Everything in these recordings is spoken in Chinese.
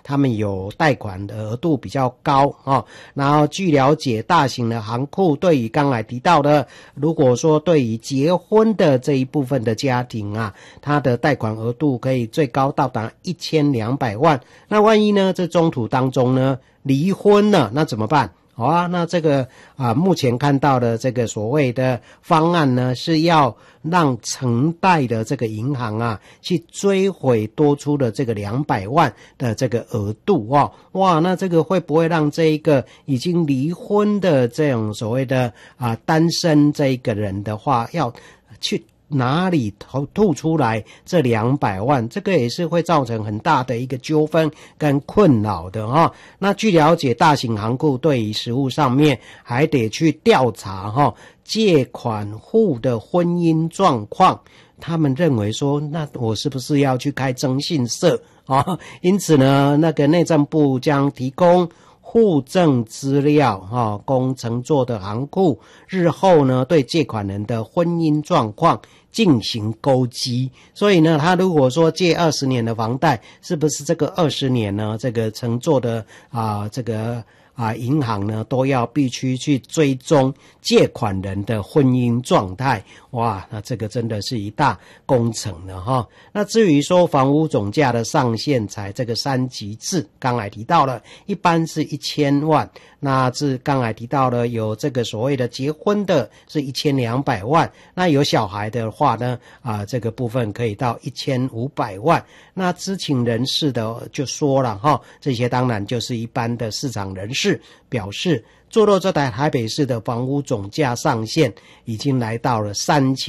他们有贷款的额度比较高然后据了解，大型的行库对于刚才提到的，如果说对于结婚的这一部分的家庭他的贷款额度可以最高到达1200万。那万一呢，这中途当中呢离婚了，那怎么办？那这个目前看到的这个所谓的方案呢，是要让承贷的这个银行去追回多出的这个200万的这个额度哇，那这个会不会让这一个已经离婚的这种所谓的单身这一个人的话，要去哪里吐出来这200万，这个也是会造成很大的一个纠纷跟困扰的那据了解，大型行库对于实务上面还得去调查借款户的婚姻状况，他们认为说，那我是不是要去开征信社因此呢，那个内政部将提供户政资料供承做的行库日后呢对借款人的婚姻状况进行勾稽。所以呢，他如果说借20年的房贷，是不是这个20年呢这个承做的这个银行呢都要必须去追踪借款人的婚姻状态。哇，那这个真的是一大工程了那至于说房屋总价的上限才这个3级制，刚才提到了一般是1000万，那是刚才提到了有这个所谓的结婚的是1200万，那有小孩的话呢这个部分可以到1500万。那知情人士的就说了这些当然就是一般的市场人士表示，坐落在台北市的房屋总价上限已经来到了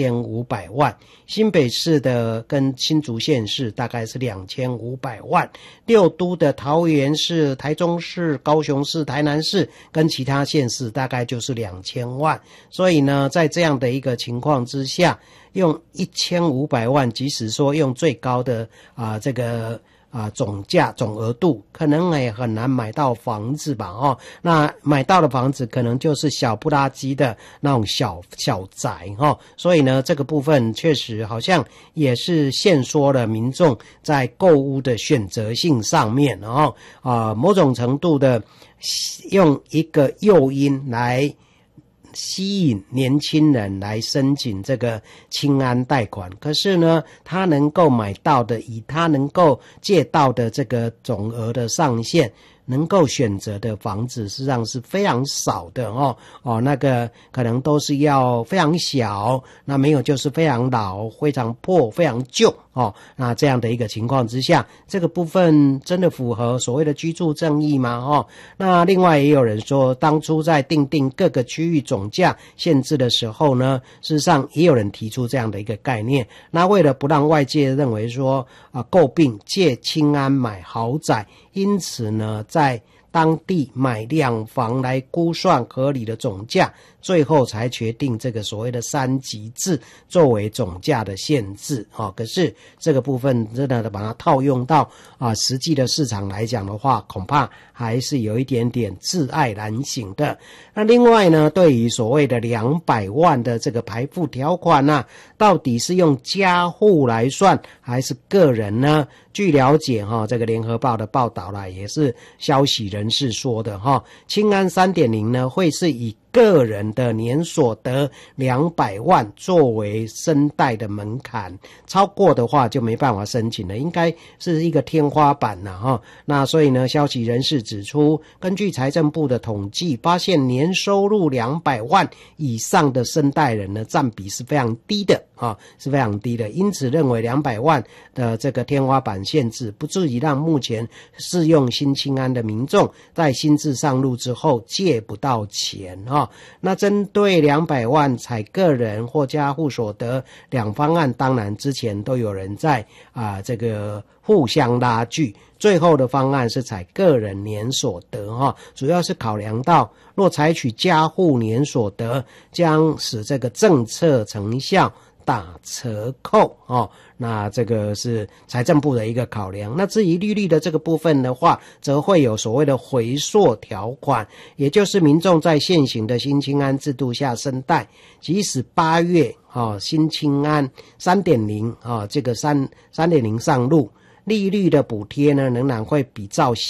3500万，新北市的跟新竹县市大概是2500万，六都的桃园市、台中市、高雄市、台南市跟其他县市大概就是2000万。所以呢，在这样的一个情况之下，用1500万，即使说用最高的这个总价总额度，可能也很难买到房子吧那买到的房子可能就是小不拉几的那种小宅所以呢，这个部分确实好像也是限缩了民众在购屋的选择性上面某种程度的用一个诱因来吸引年轻人来申请这个青安贷款，可是呢，他能够买到的，以他能够借到的这个总额的上限，能够选择的房子实际上是非常少的那个可能都是要非常小，那没有就是非常老、非常破、非常旧那这样的一个情况之下，这个部分真的符合所谓的居住正义吗那另外也有人说，当初在订定各个区域总价限制的时候呢，事实上也有人提出这样的一个概念，那为了不让外界认为说诟病借青安买豪宅，因此呢在当地买两房来估算合理的总价，最后才决定这个所谓的3级制作为总价的限制可是这个部分真的把它套用到实际的市场来讲的话，恐怕还是有一点点窒碍难行的。那另外呢，对于所谓的200万的这个排付条款到底是用家户来算还是个人呢？据了解这个联合报的报道也是消息人士说的青安 3.0 呢会是以个人的年所得200万作为申贷的门槛，超过的话就没办法申请了，应该是一个天花板那所以呢，消息人士指出，根据财政部的统计，发现年收入200万以上的申贷人呢占比是非常低的是非常低的，因此认为200万的这个天花板限制不至于让目前适用新青安的民众在新制上路之后借不到钱那针对200万采个人或家户所得两方案，当然之前都有人在这个互相拉锯，最后的方案是采个人年所得主要是考量到若采取家户年所得，将使这个政策成效打折扣那这个是财政部的一个考量。那至于利率的这个部分的话，则会有所谓的回溯条款，也就是民众在现行的新青安制度下申贷，即使8月新青安 3.0 这个 3.0 上路，利率的补贴呢仍然会比照